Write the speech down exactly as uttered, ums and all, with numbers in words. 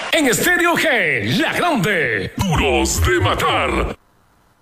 En Estéreo G, la grande. Duros de matar.